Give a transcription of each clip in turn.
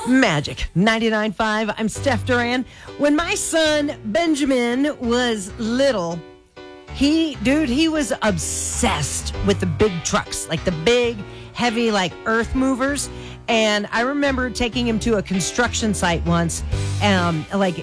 Magic 99.5. I'm Steph Duran. When my son Benjamin was little, he was obsessed with the big trucks, like the big, heavy, like earth movers. And I remember taking him to a construction site once, at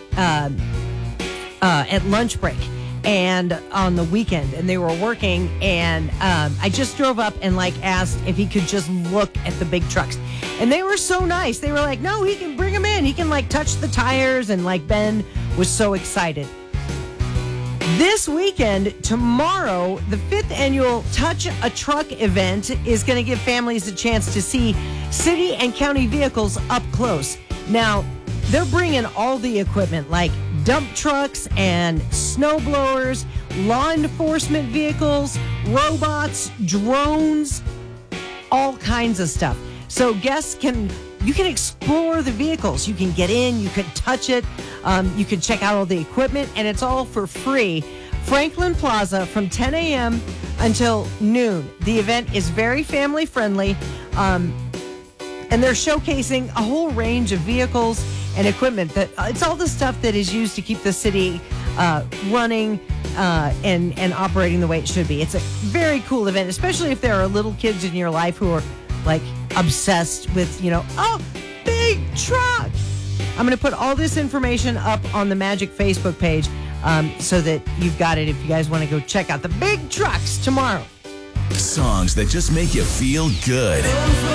lunch break and on the weekend, and they were working, and I just drove up and asked if he could just look at the big trucks. And they were so nice. They were like, no, he can bring him in. He can touch the tires. And Ben was so excited. This weekend, tomorrow, the 5th annual Touch a Truck event is going to give families a chance to see city and county vehicles up close. Now, they're bringing all the equipment like dump trucks and snow blowers, law enforcement vehicles, robots, drones, all kinds of stuff. So guests can explore the vehicles. You can get in, you can touch it, you can check out all the equipment, and it's all for free. Franklin Plaza from 10 a.m. until noon. The event is very family friendly, and they're showcasing a whole range of vehicles and equipment. It's all the stuff that is used to keep the city running and operating the way it should be. It's a very cool event, especially if there are little kids in your life who are obsessed with, big truck. I'm going to put all this information up on the Magic Facebook page so that you've got it if you guys want to go check out the big trucks tomorrow. Songs that just make you feel good.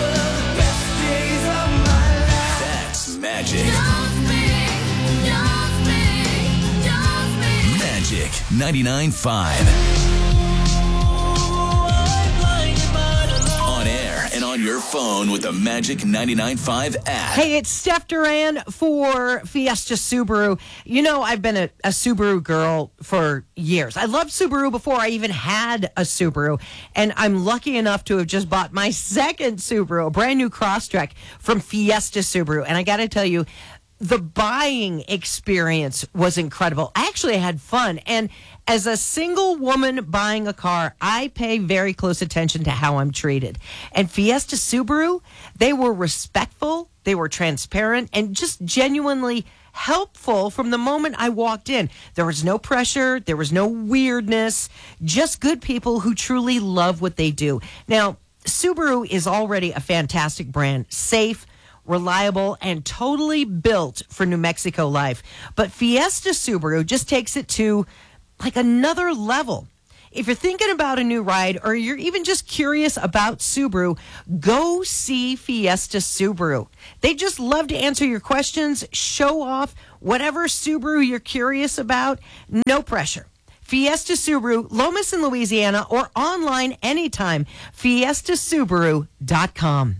That's Magic. Magic 99.5. On your phone with the Magic 99.5 app. Hey, it's Steph Duran for Fiesta Subaru. I've been a Subaru girl for years. I loved Subaru before I even had a Subaru, and I'm lucky enough to have just bought my second Subaru, a brand new Crosstrek from Fiesta Subaru. And I got to tell you, the buying experience was incredible. I actually had fun. And as a single woman buying a car, I pay very close attention to how I'm treated. And Fiesta Subaru, they were respectful, they were transparent, and just genuinely helpful from the moment I walked in. There was no pressure, there was no weirdness, just good people who truly love what they do. Now, Subaru is already a fantastic brand, safe, reliable, and totally built for New Mexico life. But Fiesta Subaru just takes it to another level. If you're thinking about a new ride, or you're even just curious about Subaru, go see Fiesta Subaru. They just love to answer your questions, show off whatever Subaru you're curious about. No pressure. Fiesta Subaru, Lomas in Louisiana, or online anytime. FiestaSubaru.com.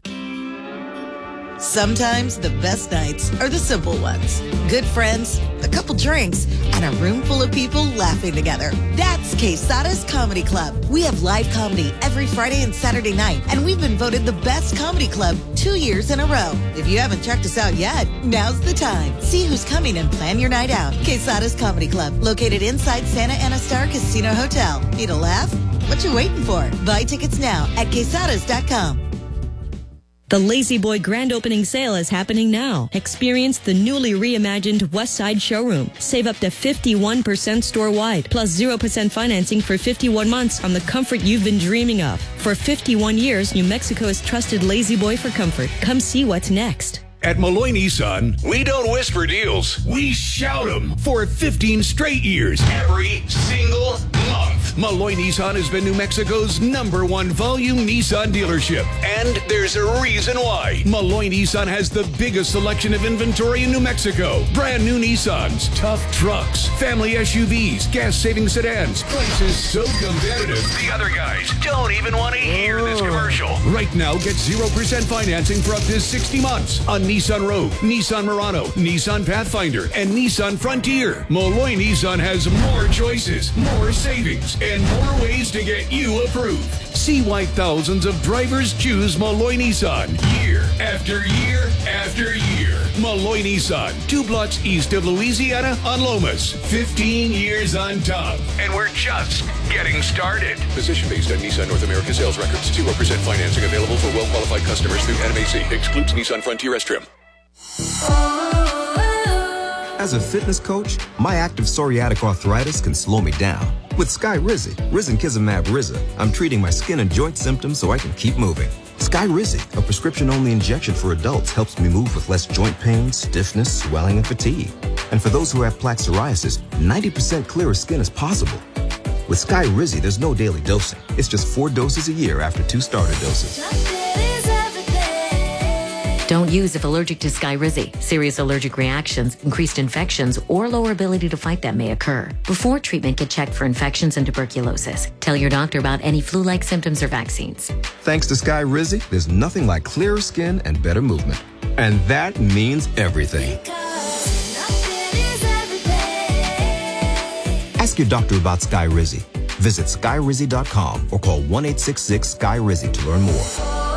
Sometimes the best nights are the simple ones. Good friends, a couple drinks, and a room full of people laughing together. That's Quesada's Comedy Club. We have live comedy every Friday and Saturday night, and we've been voted the best comedy club 2 years in a row. If you haven't checked us out yet, now's the time. See who's coming and plan your night out. Quesada's Comedy Club, located inside Santa Ana Star Casino Hotel. Need a laugh? What you waiting for? Buy tickets now at quesadas.com. The Lazy Boy grand opening sale is happening now. Experience the newly reimagined West Side showroom. Save up to 51% store-wide, plus 0% financing for 51 months on the comfort you've been dreaming of. For 51 years, New Mexico has trusted Lazy Boy for comfort. Come see what's next. At Malloy Nissan, we don't whisper deals. We shout them for 15 straight years. Every single month. Malloy Nissan has been New Mexico's #1 volume Nissan dealership. And there's a reason why. Malloy Nissan has the biggest selection of inventory in New Mexico. Brand new Nissans, tough trucks, family SUVs, gas-saving sedans. Prices so competitive, the other guys don't even want to hear this commercial. Right now, get 0% financing for up to 60 months on Nissan Rogue, Nissan Murano, Nissan Pathfinder, and Nissan Frontier. Malloy Nissan has more choices, more savings, and more ways to get you approved. See why thousands of drivers choose Malloy Nissan year after year after year. Malloy Nissan, 2 blocks east of Louisiana on Lomas. 15 years on top. And we're just getting started. Position based on Nissan North America sales records. 0% financing available for well-qualified customers through NMAC. Excludes Nissan Frontier S trim. As a fitness coach, my active psoriatic arthritis can slow me down. With Skyrizi, Risankizumab Riza, I'm treating my skin and joint symptoms so I can keep moving. Skyrizi, a prescription-only injection for adults, helps me move with less joint pain, stiffness, swelling, and fatigue. And for those who have plaque psoriasis, 90% clearer skin is possible. With Skyrizi, there's no daily dosing. It's just 4 doses a year after 2 starter doses. Don't use if allergic to Skyrizi. Serious allergic reactions, increased infections, or lower ability to fight them may occur. Before treatment, get checked for infections and tuberculosis. Tell your doctor about any flu-like symptoms or vaccines. Thanks to Skyrizi, there's nothing like clearer skin and better movement. And that means everything. Ask your doctor about Skyrizi. Visit Skyrizi.com or call 1-866-SKY-RIZI to learn more.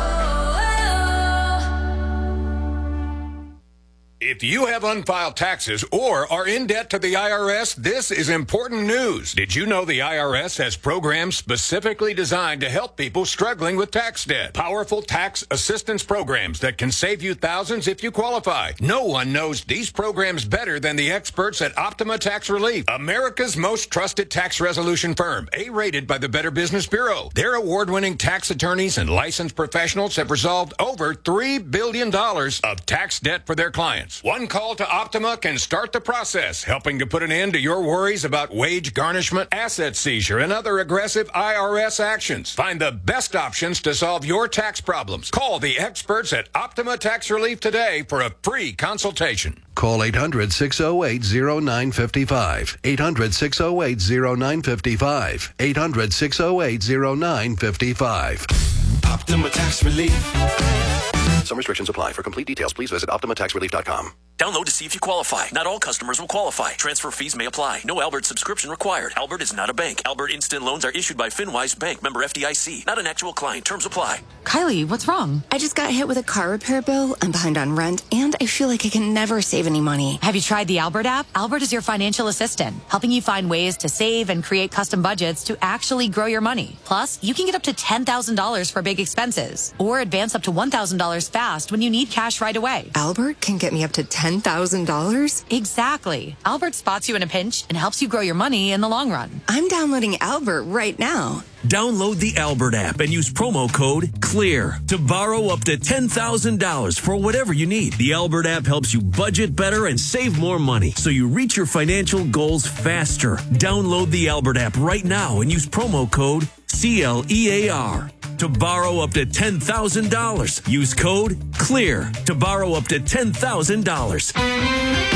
If you have unfiled taxes or are in debt to the IRS, this is important news. Did you know the IRS has programs specifically designed to help people struggling with tax debt? Powerful tax assistance programs that can save you thousands if you qualify. No one knows these programs better than the experts at Optima Tax Relief, America's most trusted tax resolution firm, A-rated by the Better Business Bureau. Their award-winning tax attorneys and licensed professionals have resolved over $3 billion of tax debt for their clients. One call to Optima can start the process, helping to put an end to your worries about wage garnishment, asset seizure, and other aggressive IRS actions. Find the best options to solve your tax problems. Call the experts at Optima Tax Relief today for a free consultation. Call 800-608-0955. 800-608-0955. 800-608-0955. Optima Tax Relief. Some restrictions apply. For complete details, please visit OptimaTaxRelief.com. Download to see if you qualify. Not all customers will qualify. Transfer fees may apply. No Albert subscription required. Albert is not a bank. Albert Instant Loans are issued by FinWise Bank, member FDIC. Not an actual client. Terms apply. Kylie, what's wrong? I just got hit with a car repair bill. I'm behind on rent, and I feel like I can never save any money. Have you tried the Albert app? Albert is your financial assistant, helping you find ways to save and create custom budgets to actually grow your money. Plus, you can get up to $10,000 for big expenses, or advance up to $1,000 fast when you need cash right away. Albert can get me up to $10,000? Exactly. Albert spots you in a pinch and helps you grow your money in the long run. I'm downloading Albert right now. Download the Albert app and use promo code CLEAR to borrow up to $10,000 for whatever you need. The Albert app helps you budget better and save more money so you reach your financial goals faster. Download the Albert app right now and use promo code CLEAR to borrow up to $10,000. Use code CLEAR to borrow up to $10,000.